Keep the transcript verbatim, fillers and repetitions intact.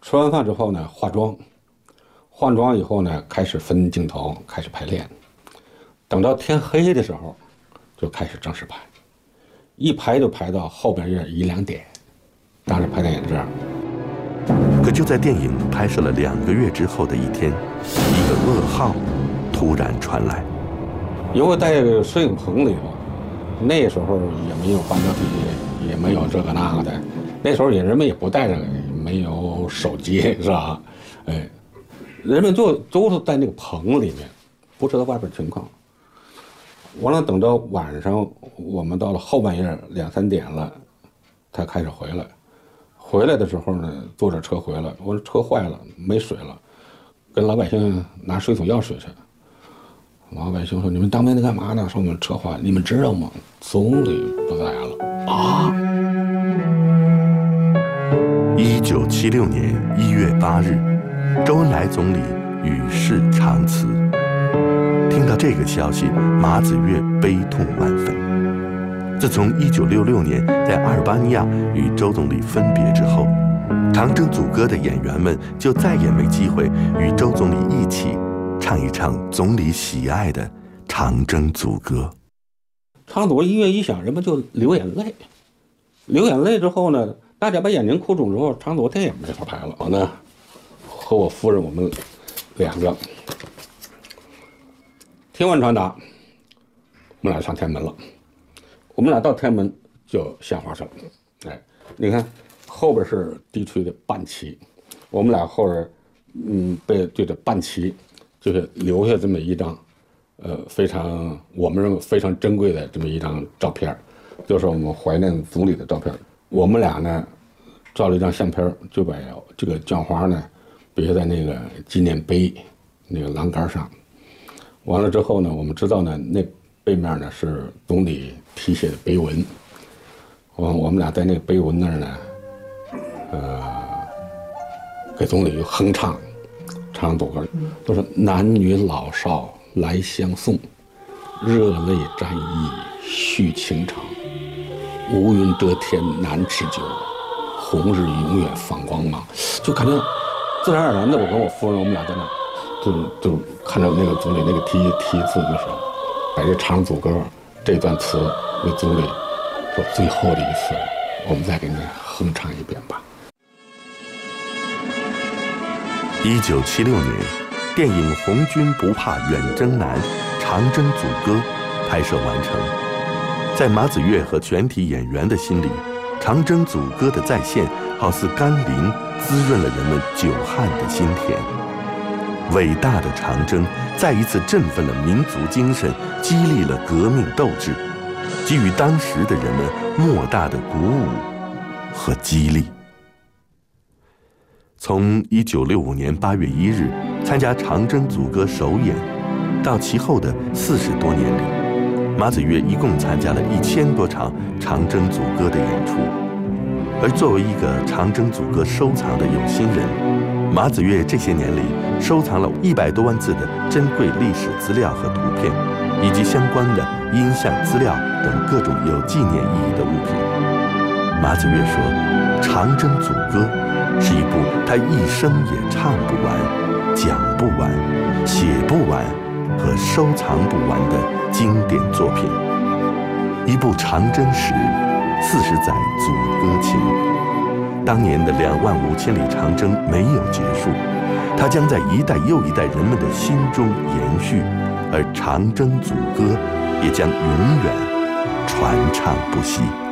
吃完饭之后呢，化妆，化妆以后呢，开始分镜头，开始排练。等到天黑的时候，就开始正式拍，一排就排到后半夜一两点。当时拍电影这样。 可就在电影拍摄了两个月之后的一天，一个噩耗突然传来。 因为在摄影棚里头，那时候也没有半导体，也没有这个那个的，那时候也人们也不带着，没有手机，是吧？哎，人们就都是在那个棚里面，不知道外边情况。完了，等到晚上，我们到了后半夜两三点了，才开始回来。回来的时候呢，坐着车回来，我说车坏了，没水了，跟老百姓拿水桶要水去。老百姓说：“你们当兵的干嘛呢？”说：“我们车坏了。”你们知道吗？总理不在了啊！ 一九七六年一月八日，周恩来总理与世长辞。听到这个消息，马子越悲痛万分。自从一九六六年在阿尔巴尼亚与周总理分别之后，长征组歌的演员们就再也没机会与周总理一起唱一唱总理喜爱的《长征组歌》。 唱组歌音乐一响，人们就流眼泪。流眼泪之后呢，大家把眼睛哭肿之后，长组电影没法拍了。我呢，和我夫人我们两个听完传达，我们俩上天安门了。我们俩到天安门就献花生，哎，你看后边是地区的半旗，我们俩后边嗯背对着半旗，就是留下这么一张，呃，非常我们认为非常珍贵的这么一张照片，就是我们怀念总理的照片。我们俩呢照了一张相片，就把这个绢花呢别在那个纪念碑那个栏杆上。完了之后呢，我们知道呢，那背面呢是总理题写的碑文。我我们俩在那个碑文那儿呢，呃，给总理哼唱。唱组歌都是男女老少来相送，热泪沾衣续情长，无云遮天难持久，红日永远放光芒。就感觉自然而然的，我跟我夫人我们俩在那就就看着那个总理那个题题字的时候，把这长组歌这段词为总理说最后的一次，我们再给你哼唱一遍吧。 一九七六年，电影《红军不怕远征难》长征组歌拍摄完成。在马子越和全体演员的心里，长征组歌的再现好似甘霖，滋润了人们久旱的心田。伟大的长征再一次振奋了民族精神，激励了革命斗志，给予当时的人们莫大的鼓舞和激励。从一九六五年八月一日参加长征组歌首演，到其后的四十多年里，马子越一共参加了一千多场长征组歌的演出。而作为一个长征组歌收藏的有心人，马子越这些年里收藏了一百多万字的珍贵历史资料和图片，以及相关的音像资料等各种有纪念意义的物品。马子越说，长征组歌是一部他一生也唱不完、讲不完、写不完和收藏不完的经典作品，一部长征史，四十载组歌情。当年的两万五千里长征没有结束，它将在一代又一代人们的心中延续，而长征组歌也将永远传唱不息。